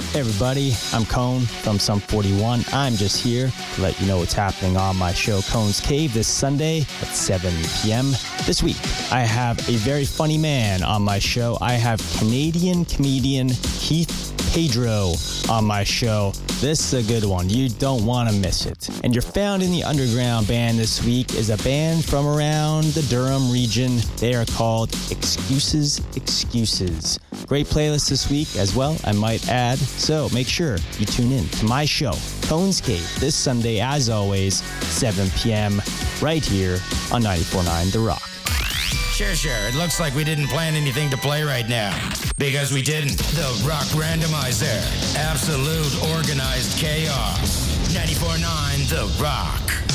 Hey everybody, I'm Cone from Sum 41. I'm just here to let you know what's happening on my show Cone's Cave this Sunday at 7 p.m. This week, I have a very funny man on my show. I have Canadian comedian Keith Pedro on my show. This is a good one. You don't want to miss it. And your Found in the Underground band this week is a band from around the Durham region. They are called Excuses. Great playlist this week as well, I might add. So make sure you tune in to my show, Cone's Cave, this Sunday, as always, 7 p.m. right here on 94.9 The Rock. Sure. It looks like we didn't plan anything to play right now. Because we didn't. The Rock Randomizer. Absolute organized chaos. 94.9 The Rock.